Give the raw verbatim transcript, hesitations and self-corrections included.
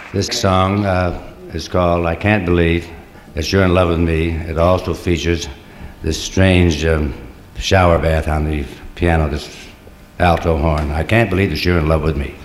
This song uh, is called I Can't Believe That You're in Love with Me. It also features this strange um, shower bath on the piano, this alto horn. I can't believe that you're in love with me.